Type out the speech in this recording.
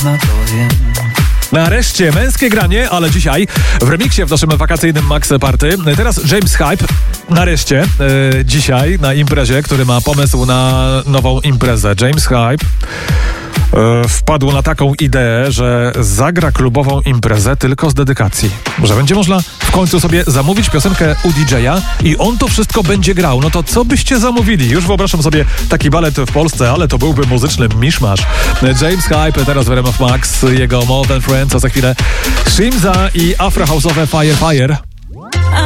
pewno to wiem. Nareszcie męskie granie, ale dzisiaj w remiksie w naszym wakacyjnym Max Party. Teraz James Hype, nareszcie, dzisiaj na imprezie, który ma pomysł na nową imprezę. James Hype wpadł na taką ideę, że zagra klubową imprezę tylko z dedykacji. Że będzie można w końcu sobie zamówić piosenkę u DJ-a i on to wszystko będzie grał. No to co byście zamówili? Już wyobrażam sobie taki balet w Polsce, ale to byłby muzyczny miszmasz. James Hype teraz w RMF Max, jego More Than Friends, a za chwilę Shimza i afrohouse'owe Fire Fire.